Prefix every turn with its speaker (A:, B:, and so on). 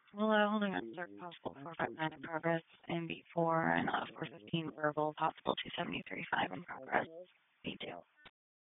A: Holding on start possible 459 in progress, MB4, and 415 verbal, possible 273.5 in progress. B2.